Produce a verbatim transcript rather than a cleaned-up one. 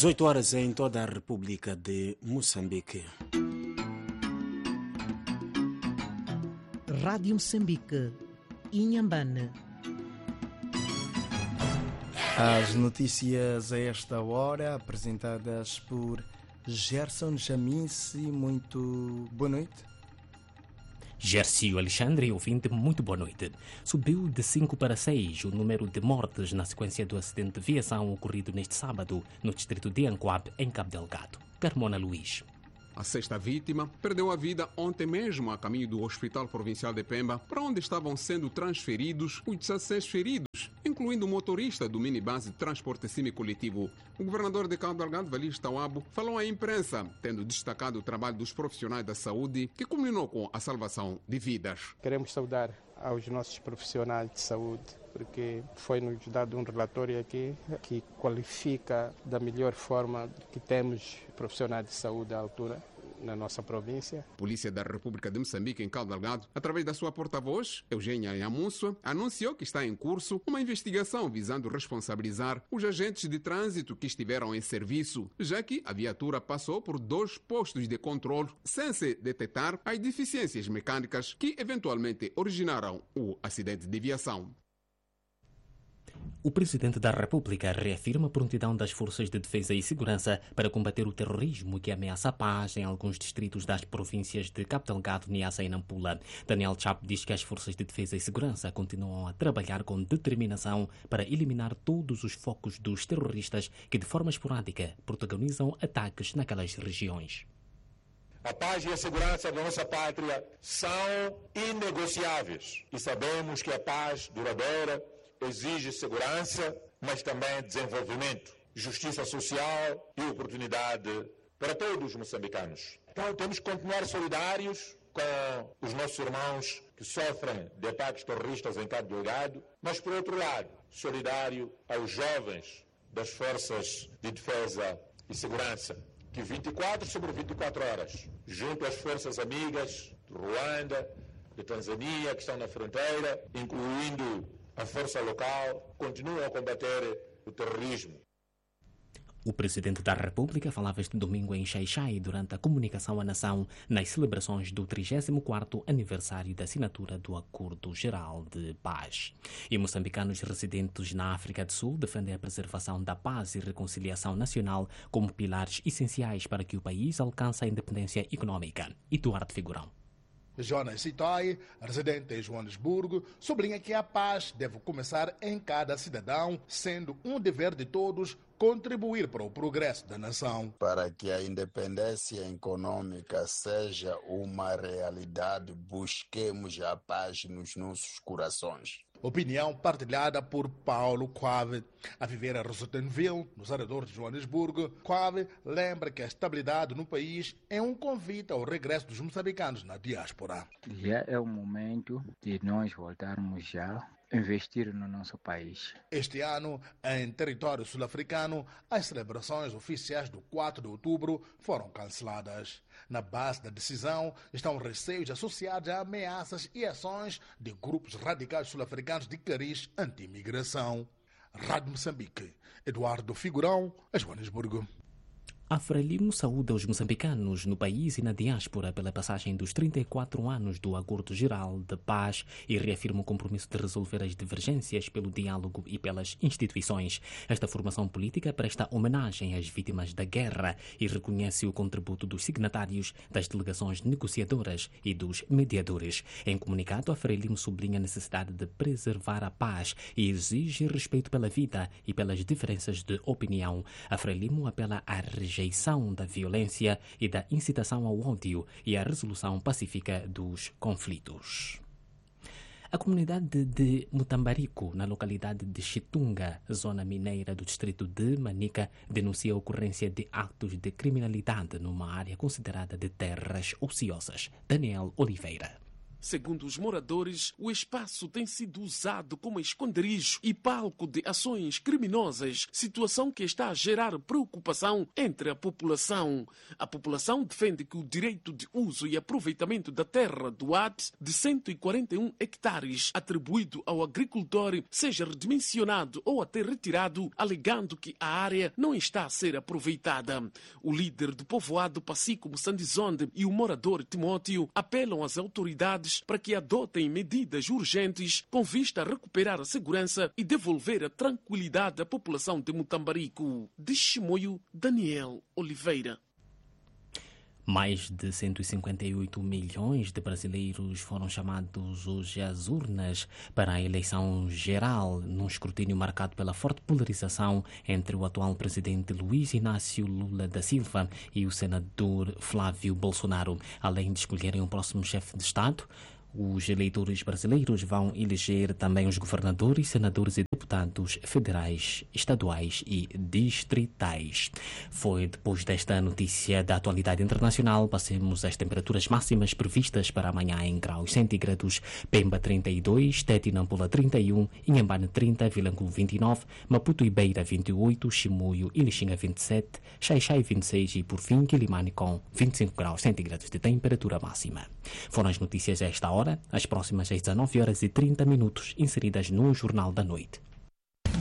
dezoito horas em toda a República de Moçambique. Rádio Moçambique, Inhambane. As notícias a esta hora, apresentadas por Gerson Jaminci. Muito boa noite. Gercio Alexandre, ouvinte, muito boa noite. Subiu de cinco para seis o número de mortes na sequência do acidente de viação ocorrido neste sábado no distrito de Ancoab, em Cabo Delgado. Carmona Luís. A sexta vítima perdeu a vida ontem mesmo a caminho do Hospital Provincial de Pemba, para onde estavam sendo transferidos os dezesseis feridos, incluindo o motorista do minibus de transporte semicoletivo. O governador de Cabo Delgado, Valis Tawabo, falou à imprensa, tendo destacado o trabalho dos profissionais da saúde, que culminou com a salvação de vidas. Queremos saudar aos nossos profissionais de saúde, porque foi-nos dado um relatório aqui que qualifica da melhor forma que temos profissionais de saúde à altura na nossa província. A Polícia da República de Moçambique, em Cabo Delgado, através da sua porta-voz, Eugênia Yamunsua, anunciou que está em curso uma investigação visando responsabilizar os agentes de trânsito que estiveram em serviço, já que a viatura passou por dois postos de controle sem se detectar as deficiências mecânicas que eventualmente originaram o acidente de viação. O Presidente da República reafirma a prontidão das Forças de Defesa e Segurança para combater o terrorismo que ameaça a paz em alguns distritos das províncias de Cabo Delgado, Niassa e Nampula. Daniel Chapo diz que as Forças de Defesa e Segurança continuam a trabalhar com determinação para eliminar todos os focos dos terroristas que, de forma esporádica, protagonizam ataques naquelas regiões. A paz e a segurança da nossa pátria são inegociáveis e sabemos que a paz duradoura exige segurança, mas também desenvolvimento, justiça social e oportunidade para todos os moçambicanos. Então temos que continuar solidários com os nossos irmãos que sofrem de ataques terroristas em Cabo Delgado, mas por outro lado, solidário aos jovens das Forças de Defesa e Segurança, que vinte e quatro sobre vinte e quatro horas, junto às forças amigas de Ruanda, de Tanzânia, que estão na fronteira, incluindo a força local, continua a combater o terrorismo. O Presidente da República falava este domingo em Xai-Xai durante a comunicação à nação nas celebrações do trigésimo quarto aniversário da assinatura do Acordo Geral de Paz. E moçambicanos residentes na África do Sul defendem a preservação da paz e reconciliação nacional como pilares essenciais para que o país alcance a independência econômica. Eduardo Figurão. Jonas Sitoi, residente em Joanesburgo, sublinha que a paz deve começar em cada cidadão, sendo um dever de todos contribuir para o progresso da nação. Para que a independência econômica seja uma realidade, busquemos a paz nos nossos corações. Opinião partilhada por Paulo Quave. A viver a Rosettenville, nos arredores de Joanesburgo, Quave lembra que a estabilidade no país é um convite ao regresso dos moçambicanos na diáspora. Já é o momento de nós voltarmos já a investir no nosso país. Este ano, em território sul-africano, as celebrações oficiais do quatro de outubro foram canceladas. Na base da decisão estão receios associados a ameaças e ações de grupos radicais sul-africanos de cariz anti-imigração. Rádio Moçambique, Eduardo Figurão, a Joanesburgo. A Frelimo saúda os moçambicanos no país e na diáspora pela passagem dos trinta e quatro anos do Acordo Geral de Paz e reafirma o compromisso de resolver as divergências pelo diálogo e pelas instituições. Esta formação política presta homenagem às vítimas da guerra e reconhece o contributo dos signatários, das delegações negociadoras e dos mediadores. Em comunicado, a Frelimo sublinha a necessidade de preservar a paz e exige respeito pela vida e pelas diferenças de opinião. A Frelimo apela à rejeição da violência e da incitação ao ódio e à resolução pacífica dos conflitos. A comunidade de Mutambarico, na localidade de Chitunga, zona mineira do distrito de Manica, denuncia a ocorrência de atos de criminalidade numa área considerada de terras ociosas. Daniel Oliveira. Segundo os moradores, o espaço tem sido usado como esconderijo e palco de ações criminosas, situação que está a gerar preocupação entre a população. A população defende que o direito de uso e aproveitamento da terra do A D de cento e quarenta e um hectares atribuído ao agricultor seja redimensionado ou até retirado, alegando que a área não está a ser aproveitada. O líder do povoado Pacico Moçandizonde e o morador Timóteo apelam às autoridades para que adotem medidas urgentes com vista a recuperar a segurança e devolver a tranquilidade à população de Mutambarico. De Chimoio, Daniel Oliveira. Mais de cento e cinquenta e oito milhões de brasileiros foram chamados hoje às urnas para a eleição geral, num escrutínio marcado pela forte polarização entre o atual presidente Luiz Inácio Lula da Silva e o senador Flávio Bolsonaro. Além de escolherem o próximo chefe de Estado, os eleitores brasileiros vão eleger também os governadores, senadores e deputados federais, estaduais e distritais. Foi depois desta notícia da atualidade internacional, passemos às temperaturas máximas previstas para amanhã em graus centígrados. Pemba trinta e dois, Tete Nampula trinta e um, Inhambane trinta, Vilanculo vinte e nove, Maputo e Beira vinte e oito, Chimoio e Lixinga vinte e sete, Xai-Xai vinte e seis e por fim Quilimane com vinte e cinco graus centígrados de temperatura máxima. Foram as notícias a esta hora. As próximas às dezanove horas e trinta minutos, inseridas no Jornal da Noite.